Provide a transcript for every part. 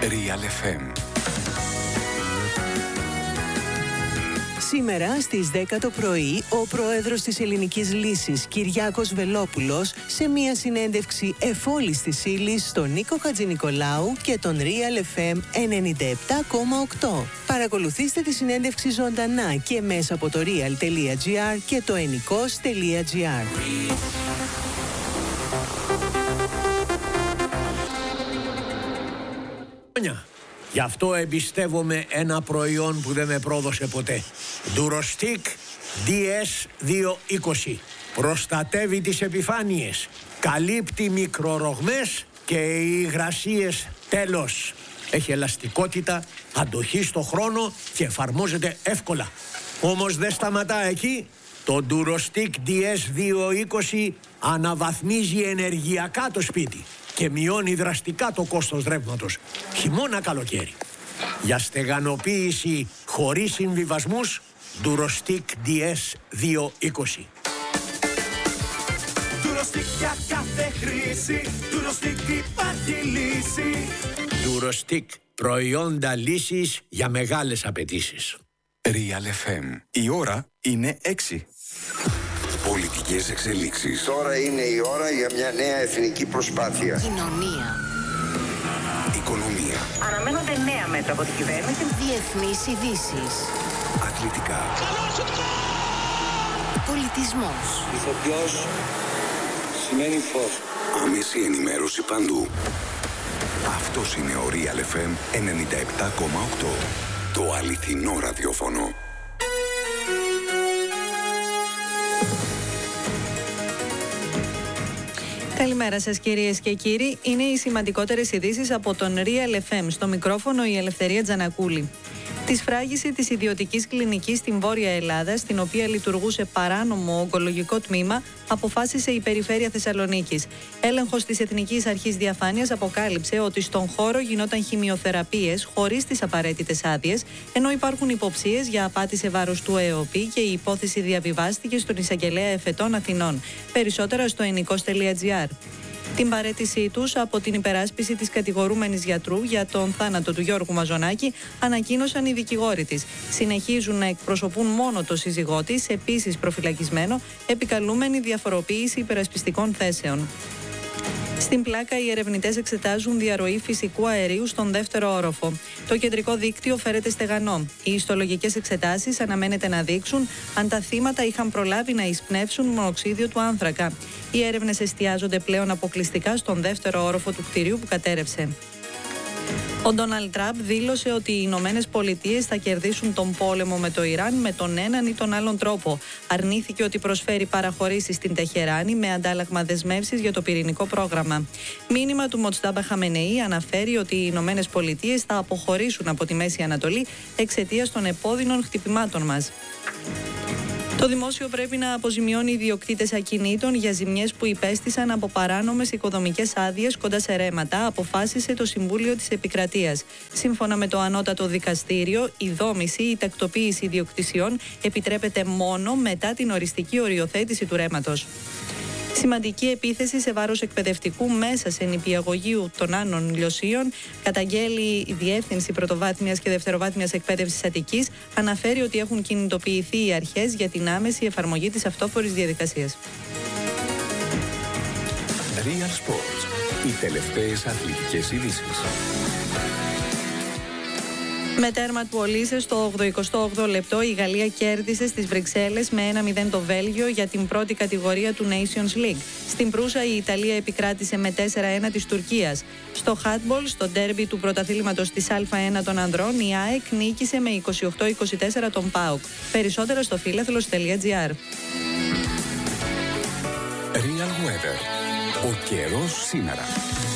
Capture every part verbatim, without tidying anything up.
Real εφ εμ. Σήμερα στις δέκα το πρωί, ο πρόεδρος της Ελληνικής Λύσης, Κυριάκος Βελόπουλος, σε μια συνέντευξη εφόλης της ύλης στον Νίκο Χατζηνικολάου και τον Real εφ εμ ενενήντα επτά κόμμα οκτώ. Παρακολουθήστε τη συνέντευξη ζωντανά και μέσα από το real τελεία gr και το ενικός τελεία gr. Γι' αυτό εμπιστεύομαι ένα προϊόν που δεν με πρόδωσε ποτέ. Durostic ντι ες διακόσια είκοσι. Προστατεύει τις επιφάνειες, καλύπτει μικρορογμές και υγρασίες. Τέλος. Έχει ελαστικότητα, αντοχή στο χρόνο και εφαρμόζεται εύκολα. Όμως δεν σταματά εκεί. Το Durostic ντι ες διακόσια είκοσι αναβαθμίζει ενεργειακά το σπίτι και μειώνει δραστικά το κόστος ρεύματος, χειμώνα καλοκαίρι. Για στεγανοποίηση χωρίς συμβιβασμούς, Durostic ντι ες διακόσια είκοσι. Durostic για κάθε χρήση, Durostic υπάρχει λύση. Durostic, προϊόντα λύσης για μεγάλες απαιτήσεις. Real εφ εμ. Η ώρα είναι έξι. Πολιτικές εξελίξεις. Τώρα είναι η ώρα για μια νέα εθνική προσπάθεια. Κοινωνία. Οικονομία. Αναμένονται νέα μέτρα από την κυβέρνηση. Διεθνείς ειδήσεις. Αθλητικά. Πολιτισμός. Ηθοποιός σημαίνει φως. Άμεση ενημέρωση παντού. Αυτός είναι ο Real εφ εμ ενενήντα επτά κόμμα οκτώ. Το αληθινό ραδιόφωνο. Καλημέρα σας κυρίες και κύριοι. Είναι οι σημαντικότερες ειδήσεις από τον Real εφ εμ. Στο μικρόφωνο η Ελευθερία Τζανακούλη. Τη σφράγιση της ιδιωτικής κλινικής στην Βόρεια Ελλάδα, στην οποία λειτουργούσε παράνομο ογκολογικό τμήμα, αποφάσισε η Περιφέρεια Θεσσαλονίκης. Έλεγχος της Εθνικής Αρχής Διαφάνειας αποκάλυψε ότι στον χώρο γινόταν χημειοθεραπείες χωρίς τις απαραίτητες άδειες, ενώ υπάρχουν υποψίες για απάτη σε βάρος του ΕΟΠΗ και η υπόθεση διαβιβάστηκε στον Εισαγγελέα Εφετών Αθηνών. Περισσότερα στο ενικός τελεία gr. Την παραίτησή τους από την υπεράσπιση της κατηγορούμενης γιατρού για τον θάνατο του Γιώργου Μαζονάκη ανακοίνωσαν οι δικηγόροι της. Συνεχίζουν να εκπροσωπούν μόνο το σύζυγό της, επίσης προφυλακισμένο, επικαλούμενοι διαφοροποίηση υπερασπιστικών θέσεων. Στην Πλάκα, οι ερευνητές εξετάζουν διαρροή φυσικού αερίου στον δεύτερο όροφο. Το κεντρικό δίκτυο φέρεται στεγανό. Οι ιστολογικές εξετάσεις αναμένεται να δείξουν αν τα θύματα είχαν προλάβει να εισπνεύσουν μονοξίδιο του άνθρακα. Οι έρευνες εστιάζονται πλέον αποκλειστικά στον δεύτερο όροφο του κτηρίου που κατέρευσε. Ο Ντόναλντ Τραμπ δήλωσε ότι οι Ηνωμένες Πολιτείες θα κερδίσουν τον πόλεμο με το Ιράν με τον έναν ή τον άλλον τρόπο. Αρνήθηκε ότι προσφέρει παραχωρήσεις στην Τεχεράνη με αντάλλαγμα δεσμεύσεις για το πυρηνικό πρόγραμμα. Μήνυμα του Μοτστάμπα Χαμενεή αναφέρει ότι οι Ηνωμένες Πολιτείες θα αποχωρήσουν από τη Μέση Ανατολή εξαιτίας των επώδυνων χτυπημάτων μας. Το δημόσιο πρέπει να αποζημιώνει ιδιοκτήτες ακινήτων για ζημιές που υπέστησαν από παράνομες οικοδομικές άδειες κοντά σε ρέματα, αποφάσισε το Συμβούλιο της Επικρατείας. Σύμφωνα με το Ανώτατο Δικαστήριο, η δόμηση ή τακτοποίηση ιδιοκτησιών επιτρέπεται μόνο μετά την οριστική οριοθέτηση του ρέματος. Σημαντική επίθεση σε βάρος εκπαιδευτικού μέσα σε νηπιαγωγείου των Άννων Λιωσίων, καταγγέλει η Διεύθυνση Πρωτοβάθμιας και Δευτεροβάθμιας Εκπαίδευσης Αττικής, αναφέρει ότι έχουν κινητοποιηθεί οι αρχές για την άμεση εφαρμογή της αυτόφορης διαδικασίας. Real Sports. Οι τελευταίες αθλητικές ειδήσεις. Με τέρμα του Ολύσε στο ογδοηκοστό όγδοο λεπτό, η Γαλλία κέρδισε στις Βρυξέλλες με ένα μηδέν το Βέλγιο για την πρώτη κατηγορία του Nations League. Στην Προύσα η Ιταλία επικράτησε με τέσσερα ένα της Τουρκίας. Στο χάτμπολ, στο ντέρμπι του πρωταθλήματος της Α1 των ανδρών, η ΑΕΚ νίκησε με είκοσι οκτώ είκοσι τέσσερα τον ΠΑΟΚ. Περισσότερα στο φίλαθλος τελεία gr. Real Weather. Ο καιρός σήμερα.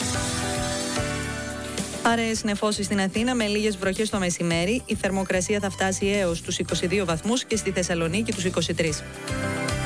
Παρέες νεφώσεις στην Αθήνα με λίγες βροχές το μεσημέρι. Η θερμοκρασία θα φτάσει έως τους είκοσι δύο βαθμούς και στη Θεσσαλονίκη τους είκοσι τρεις.